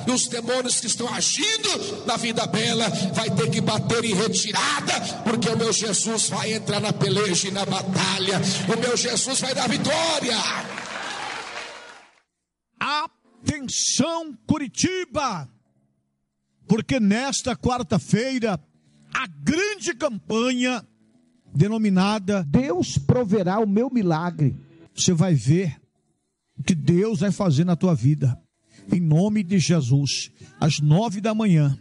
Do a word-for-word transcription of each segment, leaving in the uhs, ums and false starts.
e os demônios que estão agindo na vida dela vai ter que bater em retirada, porque o meu Jesus vai entrar na peleja e na batalha. O meu Jesus vai dar vitória. Atenção, Curitiba, porque nesta quarta-feira a grande campanha denominada Deus Proverá o Meu Milagre. Você vai ver o que Deus vai fazer na tua vida, em nome de Jesus, às nove da manhã,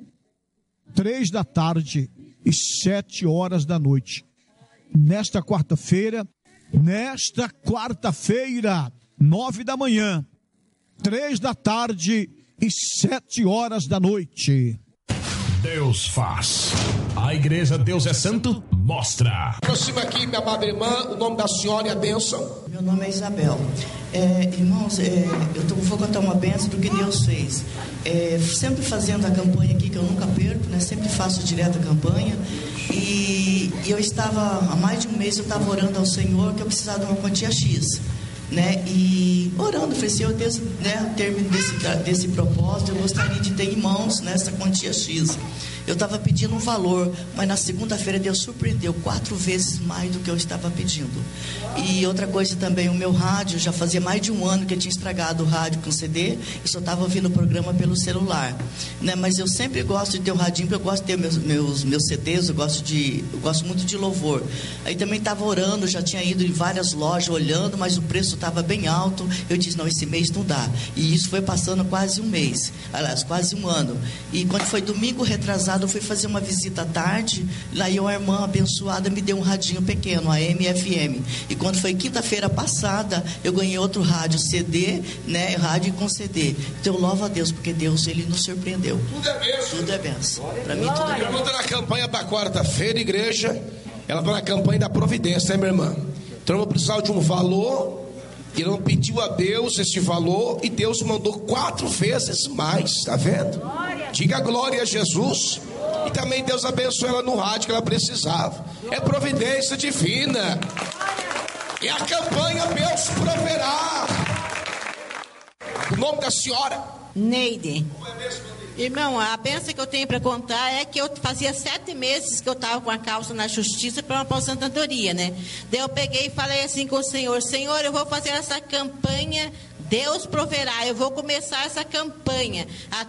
três da tarde e sete horas da noite. Nesta quarta-feira, nesta quarta-feira, nove da manhã, três da tarde e sete horas da noite. Deus faz. A igreja Deus é Santo mostra. Aproxima aqui, minha amada irmã, o nome da senhora e a bênção. Meu nome é Isabel. É, irmãos, é, eu tô, vou contar uma bênção do que Deus fez. É, sempre fazendo a campanha aqui, que eu nunca perco, né? Sempre faço direto a campanha. E, e eu estava, há mais de um mês, eu estava orando ao Senhor que eu precisava de uma quantia X. Né? E orando, falei, Senhor, desse, né, término desse, desse propósito, eu gostaria de ter em mãos nessa quantia X. Eu estava pedindo um valor, mas na segunda-feira Deus surpreendeu quatro vezes mais do que eu estava pedindo. E outra coisa também, o meu rádio, já fazia mais de um ano que eu tinha estragado o rádio com C D e só estava ouvindo o programa pelo celular, né? Mas eu sempre gosto de ter um radinho, porque eu gosto de ter meus, meus, meus C Ds, eu gosto, de, eu gosto muito de louvor. Aí também estava orando, já tinha ido em várias lojas olhando, mas o preço estava bem alto. Eu disse, não, esse mês não dá. E isso foi passando quase um mês, aliás, quase um ano. E quando foi domingo retrasado, eu fui fazer uma visita à tarde, lá e uma irmã abençoada me deu um radinho pequeno, a M F M. E quando foi quinta-feira passada, eu ganhei outro rádio C D, né, rádio com C D. Então eu louvo a Deus, porque Deus, ele nos surpreendeu. Tudo é bênção. Tudo é bênção. Para mim, tudo é bênção. Ela está na campanha para quarta-feira, igreja. Ela está na campanha da providência, né, minha irmã? Então eu vou precisar de um valor. E ela pediu a Deus esse valor e Deus mandou quatro vezes mais, tá vendo? Diga glória a Jesus. E também Deus abençoou ela no rádio que ela precisava. É providência divina. É a campanha Deus Proverá. O nome da senhora? Neide. Irmão, a benção que eu tenho para contar é que eu fazia sete meses que eu estava com a causa na justiça para uma aposentadoria, né? Daí eu peguei e falei assim com o Senhor, Senhor, eu vou fazer essa campanha, Deus Proverá, eu vou começar essa campanha.